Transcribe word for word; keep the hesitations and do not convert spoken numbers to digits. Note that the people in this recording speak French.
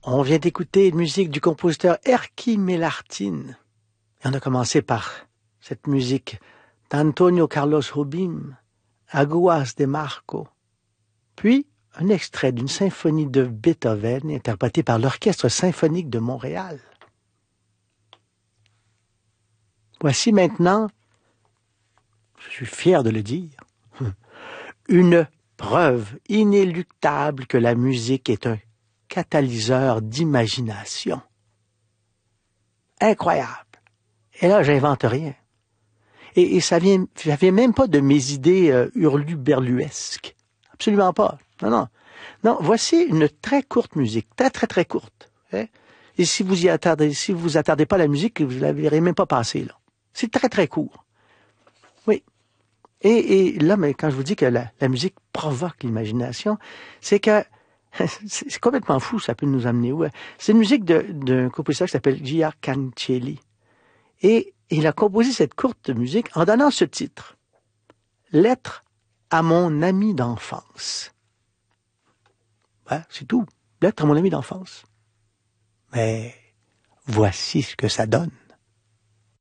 On vient d'écouter une musique du compositeur Erkki Melartin. Et on a commencé par cette musique d'Antonio Carlos Jobim, Aguas de Marco. Puis, un extrait d'une symphonie de Beethoven interprétée par l'Orchestre symphonique de Montréal. Voici maintenant, je suis fier de le dire, une preuve inéluctable que la musique est un catalyseur d'imagination. Incroyable. Et là, j'invente rien. Et, et ça vient, ça vient même pas de mes idées euh, hurluberluesques. Absolument pas. Non, non. Non, voici une très courte musique, très, très, très courte. Hein? Et si vous y attardez, si vous vous attardez pas à la musique, vous la verrez même pas passer, là. C'est très, très court. Oui. Et, et là, mais quand je vous dis que la, la musique provoque l'imagination, c'est que c'est complètement fou, ça peut nous amener où? C'est une musique d'un compositeur qui s'appelle G R Cancelli. Et il a composé cette courte musique en donnant ce titre. Lettre à mon ami d'enfance. Ouais, c'est tout. Lettre à mon ami d'enfance. Mais voici ce que ça donne.